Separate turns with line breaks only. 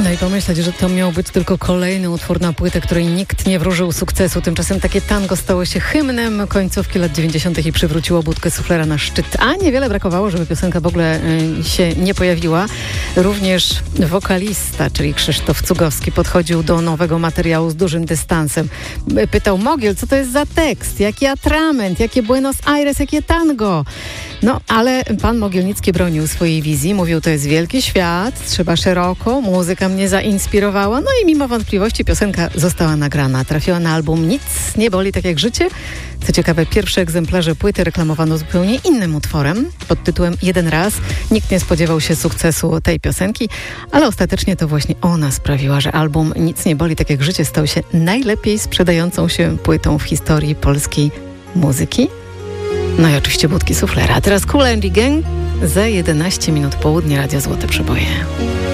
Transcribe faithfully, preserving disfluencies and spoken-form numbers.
No i pomyśleć, że to miał być tylko kolejny utwór na płytę, której nikt nie wróżył sukcesu. Tymczasem takie tango stało się hymnem końcówki lat dziewięćdziesiątych i przywróciło Budkę Suflera na szczyt. A niewiele brakowało, żeby piosenka w ogóle y, się nie pojawiła. Również wokalista, czyli Krzysztof Cugowski, podchodził do nowego materiału z dużym dystansem. Pytał Mogiel, co to jest za tekst, jaki atrament, jakie Buenos Aires, jakie tango. No, ale pan Mogielnicki bronił swojej wizji, mówił, to jest wielki świat, trzeba szeroko, muzyka mnie zainspirowała, no i mimo wątpliwości piosenka została nagrana. Trafiła na album Nic nie boli tak jak życie. Co ciekawe, pierwsze egzemplarze płyty reklamowano zupełnie innym utworem pod tytułem Jeden raz. Nikt nie spodziewał się sukcesu tej piosenki, ale ostatecznie to właśnie ona sprawiła, że album Nic nie boli tak jak życie stał się najlepiej sprzedającą się płytą w historii polskiej muzyki. No i oczywiście Budki Suflera. A teraz Kool and the Gang za jedenaście minut południa, Radio Złote Przeboje.